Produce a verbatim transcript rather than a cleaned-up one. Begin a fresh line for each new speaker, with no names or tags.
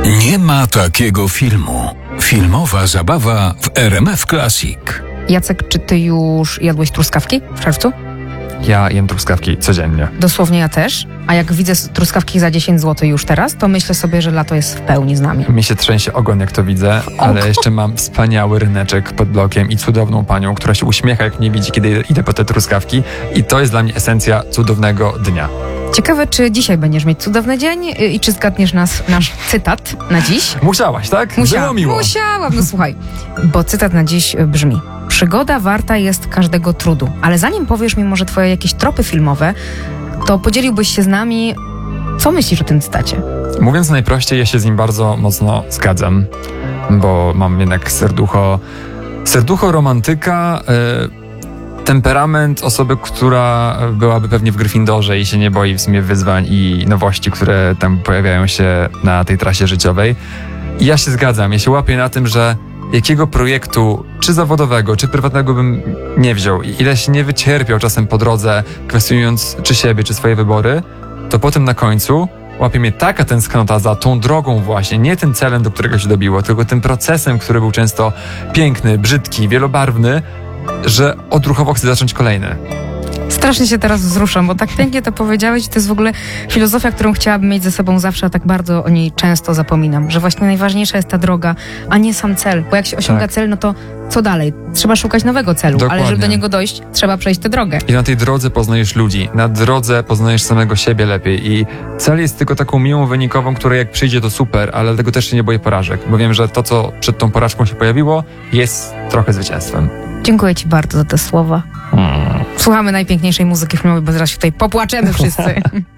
Nie ma takiego filmu. Filmowa zabawa w R M F Classic.
Jacek, czy ty już jadłeś truskawki w czerwcu?
Ja jem truskawki codziennie.
Dosłownie ja też. A jak widzę truskawki za dziesięć złotych już teraz, to myślę sobie, że lato jest w pełni z nami.
Mi się trzęsie ogon, jak to widzę, ale jeszcze mam wspaniały ryneczek pod blokiem i cudowną panią, która się uśmiecha, jak mnie widzi, kiedy idę po te truskawki. I to jest dla mnie esencja cudownego dnia.
Ciekawe, czy dzisiaj będziesz mieć cudowny dzień i czy zgadniesz nas, nasz cytat na dziś?
Musiałaś, tak?
Musiałam,
Było miło.
Musiałam, no słuchaj. Bo cytat na dziś brzmi: przygoda warta jest każdego trudu. Ale zanim powiesz mi może twoje jakieś tropy filmowe, to podzieliłbyś się z nami, co myślisz o tym cytacie?
Mówiąc najprościej, ja się z nim bardzo mocno zgadzam, bo mam jednak serducho, serducho romantyka, yy, temperament osoby, która byłaby pewnie w Gryffindorze i się nie boi w sumie wyzwań i nowości, które tam pojawiają się na tej trasie życiowej. I ja się zgadzam, ja się łapię na tym, że jakiego projektu, czy zawodowego, czy prywatnego bym nie wziął i ileś nie wycierpiał czasem po drodze, kwestionując czy siebie, czy swoje wybory, to potem na końcu łapie mnie taka tęsknota za tą drogą właśnie, nie tym celem, do którego się dobiło, tylko tym procesem, który był często piękny, brzydki, wielobarwny, że odruchowo chcę zacząć kolejny.
Strasznie się teraz wzruszam, bo tak pięknie to powiedziałeś. To jest w ogóle filozofia, którą chciałabym mieć ze sobą zawsze, a tak bardzo o niej często zapominam, że właśnie najważniejsza jest ta droga, a nie sam cel. Bo jak się osiąga
Tak.
cel, no to co dalej? Trzeba szukać nowego celu,
Dokładnie.
ale żeby do niego dojść, trzeba przejść tę drogę.
I na tej drodze poznajesz ludzi, na drodze poznajesz samego siebie lepiej i cel jest tylko taką miłą wynikową, która jak przyjdzie to super, ale dlatego też się nie boję porażek, bo wiem, że to, co przed tą porażką się pojawiło, jest trochę zwycięstwem.
Dziękuję ci bardzo za te słowa.
Hmm.
Słuchamy najpiękniejszej muzyki filmowej, bo zaraz się tutaj popłaczemy wszyscy.